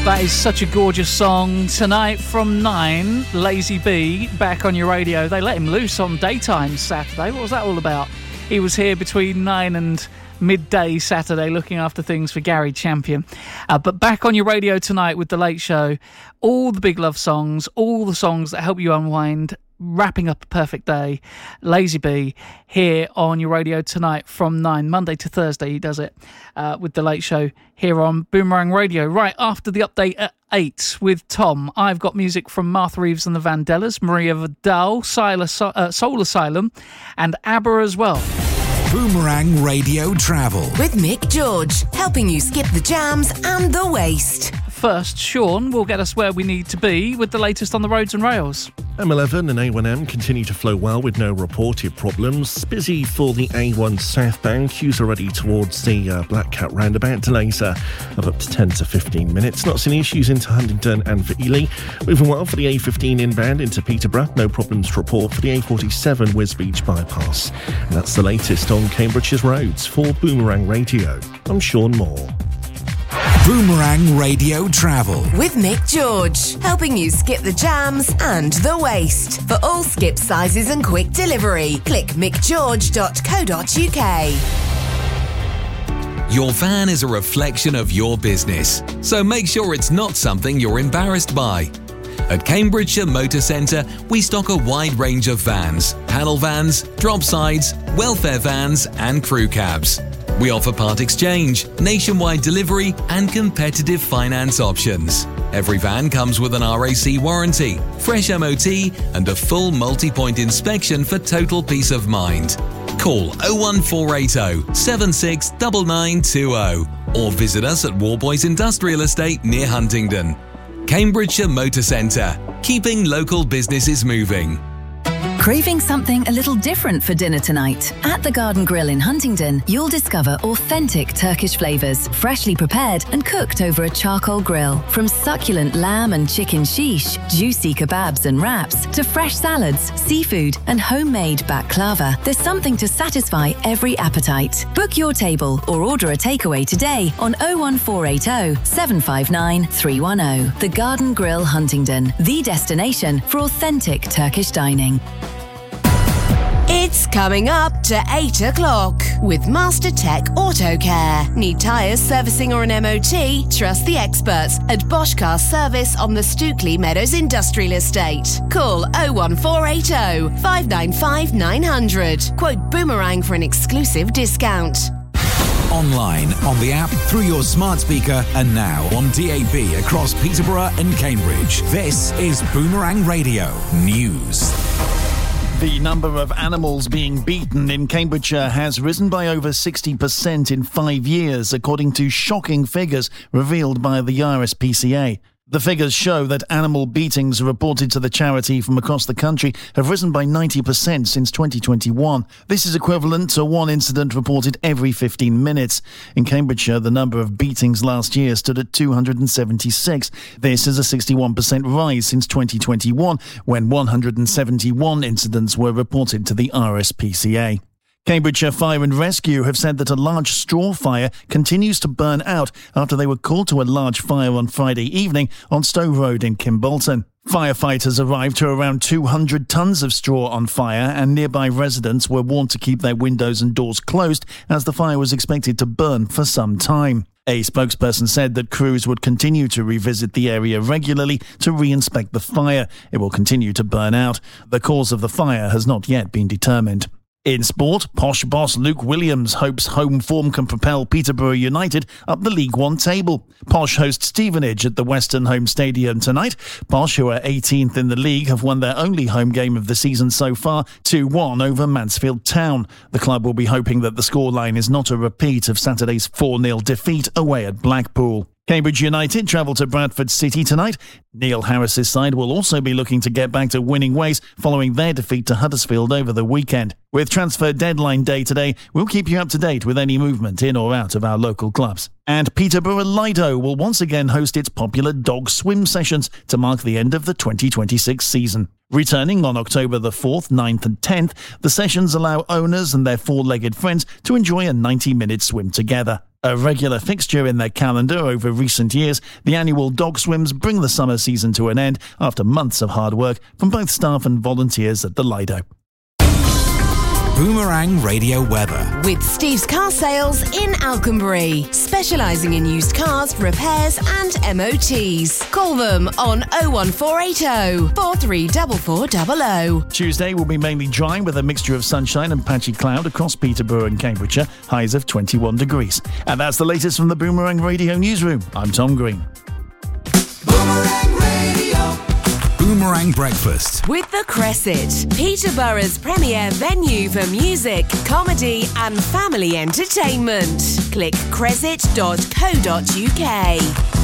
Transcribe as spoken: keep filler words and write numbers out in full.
That is such a gorgeous song. Tonight from nine, Lazy B, back on your radio. They let him loose on daytime Saturday. What was that all about? He was here between nine and midday Saturday looking after things for Gary Champion. Uh, but back on your radio tonight with The Late Show. All the big love songs, all the songs that help you unwind, wrapping up a perfect day. Lazy B here on your radio tonight from nine, Monday to Thursday. He does it uh, with The Late Show here on Boomerang Radio. Right after the update at eight with Tom, I've got music from Martha Reeves and the Vandellas, Maria Vidal, Silas, uh, Soul Asylum, and ABBA as well. Boomerang Radio Travel with Mick George, helping you skip the jams and the waste. First, Sean will get us where we need to be with the latest on the roads and rails. M eleven and A one M continue to flow well with no reported problems. Busy for the A one southbound. Queues already towards the uh, Black Cat roundabout. Delays uh, of up to ten to fifteen minutes. Not seeing issues into Huntingdon and for Ely. Moving well for the A fifteen inbound into Peterborough. No problems to report for the A forty-seven Wisbech bypass. And that's the latest on Cambridgeshire's roads. For Boomerang Radio, I'm Sean Moore. Boomerang Radio Travel with Mick George, helping you skip the jams and the waste. For all skip sizes and quick delivery, click mick george dot co dot uk. Your van is a reflection of your business, so make sure it's not something you're embarrassed by. At Cambridgeshire Motor Centre, we stock a wide range of vans, panel vans, drop sides, welfare vans and crew cabs. We offer part exchange, nationwide delivery and competitive finance options. Every van comes with an R A C warranty, fresh M O T and a full multi-point inspection for total peace of mind. Call oh one four eight oh, seven six nine nine two oh or visit us at Warboys Industrial Estate near Huntingdon. Cambridgeshire Motor Centre, keeping local businesses moving. Craving something a little different for dinner tonight? At the Garden Grill in Huntingdon, you'll discover authentic Turkish flavours, freshly prepared and cooked over a charcoal grill. From succulent lamb and chicken shish, juicy kebabs and wraps, to fresh salads, seafood and homemade baklava, there's something to satisfy every appetite. Book your table or order a takeaway today on oh one four eight oh, seven five nine, three one oh. The Garden Grill Huntingdon, the destination for authentic Turkish dining. It's coming up to eight o'clock with Master Tech Auto Care. Need tyres, servicing or an M O T? Trust the experts at Bosch Car Service on the Stookley Meadows Industrial Estate. Call oh one four eight oh, five nine five, nine hundred. Quote Boomerang for an exclusive discount. Online, on the app, through your smart speaker and now on D A B across Peterborough and Cambridge. This is Boomerang Radio News. The number of animals being beaten in Cambridgeshire has risen by over sixty percent in five years, according to shocking figures revealed by the R S P C A. The figures show that animal beatings reported to the charity from across the country have risen by ninety percent since twenty twenty-one. This is equivalent to one incident reported every fifteen minutes. In Cambridgeshire, the number of beatings last year stood at two hundred seventy-six. This is a sixty-one percent rise since twenty twenty-one, when one hundred seventy-one incidents were reported to the R S P C A. Cambridgeshire Fire and Rescue have said that a large straw fire continues to burn out after they were called to a large fire on Friday evening on Stowe Road in Kimbolton. Firefighters arrived to around two hundred tonnes of straw on fire, and nearby residents were warned to keep their windows and doors closed as the fire was expected to burn for some time. A spokesperson said that crews would continue to revisit the area regularly to re-inspect the fire. It will continue to burn out. The cause of the fire has not yet been determined. In sport, Posh boss Luke Williams hopes home form can propel Peterborough United up the League One table. Posh host Stevenage at the Western Home Stadium tonight. Posh, who are eighteenth in the league, have won their only home game of the season so far, two one over Mansfield Town. The club will be hoping that the scoreline is not a repeat of Saturday's four nil defeat away at Blackpool. Cambridge United travel to Bradford City tonight. Neil Harris's side will also be looking to get back to winning ways following their defeat to Huddersfield over the weekend. With transfer deadline day today, we'll keep you up to date with any movement in or out of our local clubs. And Peterborough Lido will once again host its popular dog swim sessions to mark the end of the twenty twenty-six season. Returning on October the fourth, ninth and tenth, the sessions allow owners and their four-legged friends to enjoy a ninety-minute swim together. A regular fixture in their calendar over recent years, the annual dog swims bring the summer season to an end after months of hard work from both staff and volunteers at the Lido. Boomerang Radio weather. With Steve's Car Sales in Alconbury, specialising in used cars, repairs and M O Ts. Call them on oh one four eight oh, four three four four zero zero. Tuesday will be mainly dry with a mixture of sunshine and patchy cloud across Peterborough and Cambridgeshire, highs of twenty-one degrees. And that's the latest from the Boomerang Radio newsroom. I'm Tom Green. Boomerang Radio. Boomerang Breakfast. With The Cresset, Peterborough's premier venue for music, comedy and family entertainment. Click cresset dot co dot uk.